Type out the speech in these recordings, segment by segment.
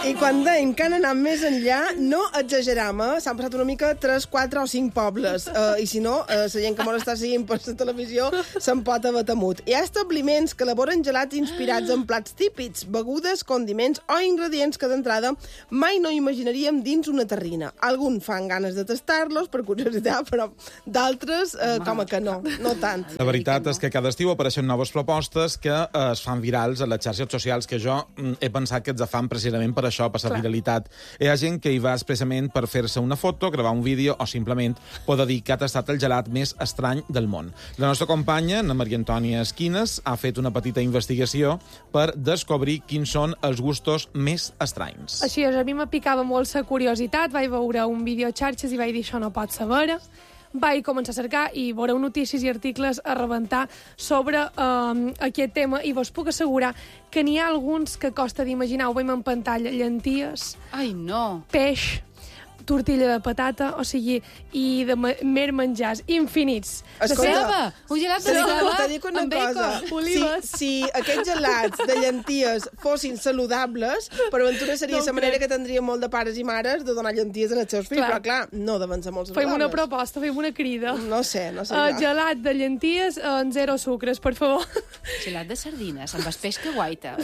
I quan dèiem que han anat més enllà, no exageram, s'han passat una mica 3, 4 o 5 pobles. I si no, la gent que m'ho està seguint per la televisió se'n pot haver temut. Hi ha establiments que elaboren gelats inspirats en plats típics, begudes, condiments o ingredients que d'entrada mai no imaginaríem dins una terrina. Alguns fan ganes de tastar-los per curiositat, però d'altres com que no tant. La veritat és que cada estiu apareixen noves propostes que es fan virals a les xarxes socials, que jo he pensat que ens fan precisament per això, per la viralitat. Hi ha gent que hi va expressament per fer-se una foto, gravar un vídeo o simplement poder dir que ha tastat el gelat més estrany del món. La nostra companya, la Maria Antònia Esquines, ha fet una petita investigació per descobrir quins són els gustos més estranys. Així és, a mi me picava molt la curiositat, vaig veure un vídeo a xarxes i vaig dir això no pot ser vera. Vaig començar a cercar i veureu notícies i articles a rebentar sobre aquest tema i vos puc assegurar que n'hi ha alguns que costa d'imaginar. Ho veiem en pantalla, llenties, Ai, no. peix, tortilla de patata, o sigui, i de mer menjars infinits. Ceba! Un gelat de ceba T'he dit una amb cosa. bacon. Olives. Si aquests gelats de llenties fossin saludables, per aventura seria No la manera que tindria molt de pares i mares de donar llenties als seus fills, Clar. però clar, no deuen ser molt saludables. Fem una proposta, fem una crida. No sé jo. Gelat de llenties en 0 sucres, per favor. Gelat de sardines, amb el peix que guaita.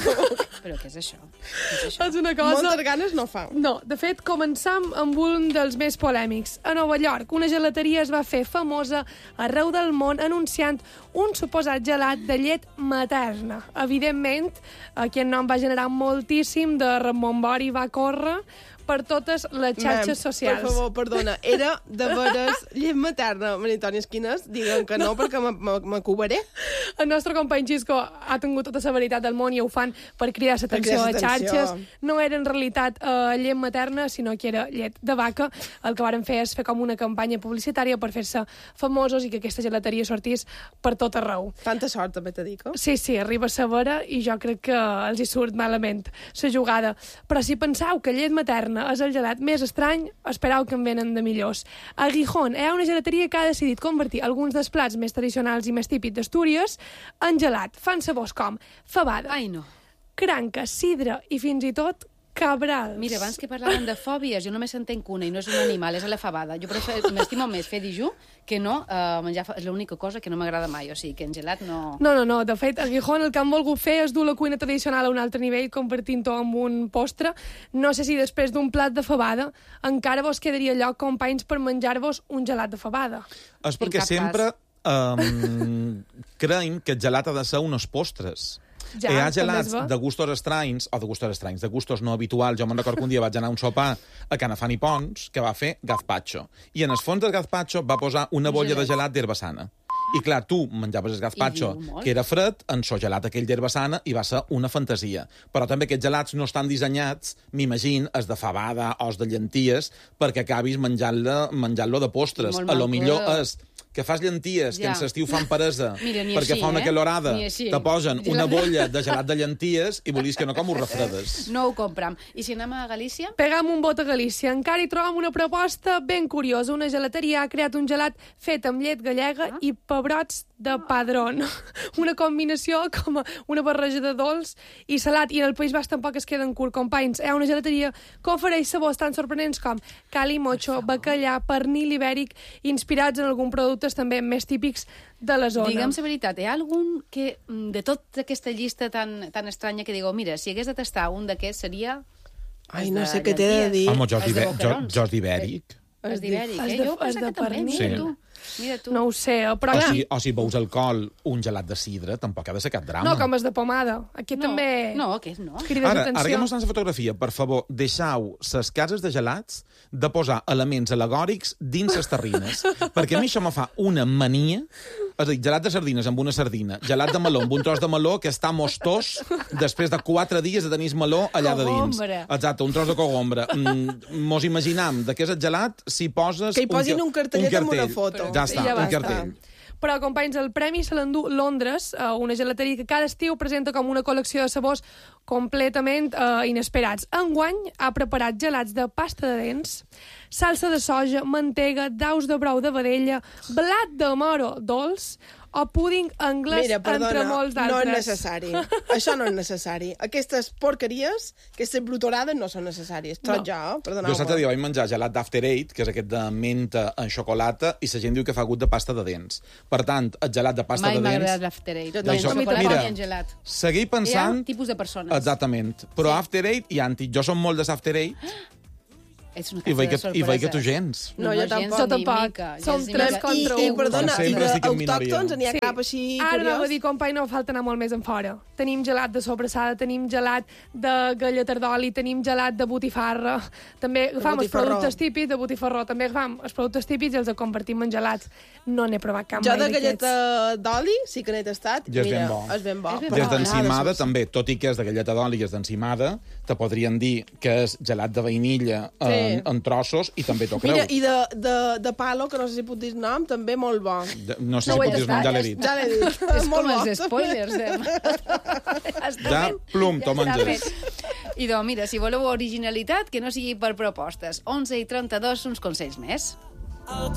Però què és això? És una cosa... Moltes ganes no fa. No, de fet, començam amb un dels més polèmics. A Nova York, una gelateria es va fer famosa arreu del món anunciant un suposat gelat de llet materna. Evidentment, aquest nom va generar moltíssim de rebombori, va córrer per totes les xarxes socials. Per favor, perdona, era de veres llet materna, Maria Antònia Esquines? Digue'm que no, perquè m'acubaré. El nostre company Xisco ha tingut tota la veritat del món i ho fan per cridar l'atenció a xarxes. No era en realitat llet materna, sinó que era llet de vaca. El que varen fer és fer com una campanya publicitària per fer-se famosos i que aquesta gelateria sortís per tot arreu. Tanta sort, també te dic. Sí, arriba a vera i jo crec que els hi surt malament la jugada. Però si penseu que llet materna és el gelat més estrany, espereu que en venen de millors. A Gijón hi ha una gelateria que ha decidit convertir alguns dels plats més tradicionals i més típics d'Astúries en gelat. Fan sabors com fabada, Ai, no. cranca, sidra i fins i tot cabrals. Mira, abans que parlaven de fòbies, jo només entenc una, i no és un animal, és la fabada. Jo m'estimo més fer dijú que no menjar és l'única cosa que no m'agrada mai, o sigui, que en gelat no... No, de fet, a Gijón el que han volgut fer és dur la cuina tradicional a un altre nivell, convertint-ho en un postre. No sé si després d'un plat de fabada encara vos quedaria lloc, companys, per menjar-vos un gelat de fabada. És perquè sempre creiem que el gelat ha de ser uns postres. Ja, hi ha gelats de gustos estranys, o de gustos no habituals. Jo me'n recordo que un dia vaig anar a un sopar a Canafant i Pons, que va fer gazpacho. I en el fons del gazpacho va posar una bolla de gelat d'herba sana. I clar, tu menjaves el gazpacho, que era fred, en so gelat aquell d'herba sana, i va ser una fantasia. Però també aquests gelats no estan dissenyats, m'imagino, els de fabada o els de llenties, perquè acabis menjant-lo de postres. A lo millor és que fas llenties, que en l'estiu fan peresa, perquè fa una calorada, te posen una bolla de gelat de llenties i volies que no com ho refredes. No ho compram. I si anem a Galícia? Pegam un bot a Galícia. Encara hi trobem una proposta ben curiosa. Una gelateria ha creat un gelat fet amb llet gallega i pebrots de padrón. Una combinació com una barreja de dolç i salat. I en el País Basc tampoc es queden curt, companys. Hi ha una gelateria que ofereix sabors tan sorprenents com calimocho, bacallà, pernil ibèric, inspirats en algun producte també més típics de la zona. Digue'm la veritat, hi ha algun que, de tota aquesta llista tan estranya, que digueu, mira, si hagués de tastar un d'aquests seria... Ai, no sé què t'he de dir. Home, jos d'ibèric. Els d'ibèric, Jo penso que també, mira tu. No ho sé, però... O si veus alcohol, un gelat de sidra, tampoc ha de ser cap drama. No, com els de pomada. Aquí també... No, aquest no. Crides atenció. Ara que mostrant la fotografia, per favor, deixeu les cases de gelats de posar elements al·legòrics dins les terrines. Perquè a mi això me fa una mania. És a dir, gelat de sardines amb una sardina, gelat de meló amb un tros de meló que està mostós després de 4 dies de tenir meló allà de dins. Exacte, un tros de cogombra. Mos imaginam de què és el gelat si poses... Que hi posin un cartellet amb una foto. Ja està, un cartell. Però, companys, el premi se l'endú Londres, una gelateria que cada estiu presenta com una col·lecció de sabors completament inesperats. Enguany ha preparat gelats de pasta de dents, salsa de soja, mantega, daus de brou de vedella, blat de moro dolç o púding anglès, Mira, perdona, entre molts no d'altres. és necessari. Això no és necessari. Aquestes porqueries, aquestes brutorades no són necessàries. Tot jo, perdoneu-me. Jo l'altre dia vaig menjar gelat d'After Eight, que és aquest de menta en xocolata, i la gent diu que fa gust de pasta de dents. Per tant, el gelat de pasta Mai de m'ha dents... agradat l'After Eight. Jo també. D'això- Xocolata mira, ni en gelat. seguir Hi ha pensant... un tipus de persones. Exactament. Però After Eight i Anti. Jo som molt de After Eight És una i casa de veig que tu sorpreses. gens. No, jo gens tampoc. ni Jo tampoc. mica, Som gens ni tres mica. contra I un. perdona, Com i sempre estic en d'autòctons minoria. n'hi ha cap així Ara anava a curiós? dir, company, no falta anar molt més en fora. Tenim gelat de sobrassada, tenim gelat de galleter d'oli, tenim gelat de botifarra. També agafam els botifarró. productes típics de botifarró. També agafam els productes típics i els convertim en gelats. No n'he provat cap Jo mai de d'aquests. galleta d'oli sí que n'he tastat. I és Mira, ben bo. És ben bo. És ben Des bo. d'encimada, també, tot i que és de galleta d'oli i és d'encimada, te podrien dir que és gelat de vainilla en trossos i també t'ho Mira, creus. i de palo, que no sé si puc dir el nom, també molt bo. No sé No si ho he pot dir-ne, tastat, ja l'he dit. Ja l'he dit. És Molt com bo, els spoilers. Ja, plum, t'ho menges. I doncs, mira, si voleu originalitat, que no sigui per propostes. 11 i 32, uns consells més.